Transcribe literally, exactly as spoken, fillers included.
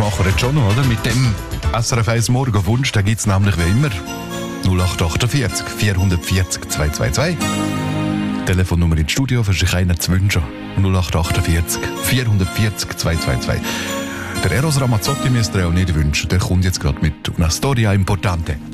machen wir jetzt schon noch, oder? Mit dem S R F eins Morgenwunsch, da gibt es nämlich wie immer null acht achtundvierzig vierhundertvierzig zweihundertzweiundzwanzig. Telefonnummer ins Studio, für sich einen zu wünschen. null acht achtundvierzig vierhundertvierzig zweihundertzweiundzwanzig. Der Eros Ramazzotti müsst ihr auch nicht wünschen. Der kommt jetzt gerade mit una storia importante.